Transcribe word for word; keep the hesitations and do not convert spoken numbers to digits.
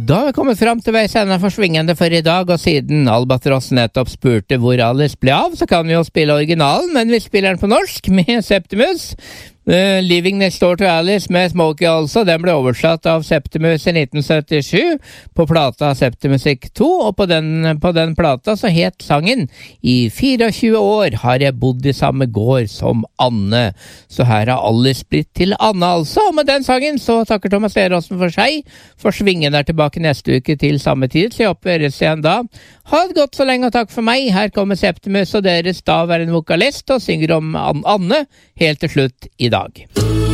Da har vi kommet fram til veis ende for svingende for i dag, og siden Albatross nettopp spurte hvor Alice ble av, så kan vi jo spille originalen, men vi spiller den på norsk med Septimus. Uh, Living Next Door to Alice med Smokey altså, den ble oversatt av Septimus i nitten syttisju på plata Septimusikk to, og på den, på den plata så het sangen I tjuefire år har jeg bodd i samme gård som Anne. Så her har Alice blitt til Anne altså, og med den sangen så takker Thomas Leråsen for seg, for svingen er tilbake neste uke til samme tid, så jeg oppgjøres igjen da. Ha det godt så lenge og takk for meg, her kommer Septimus og deres daværende vokalist og synger om Anne helt til slutt i dag.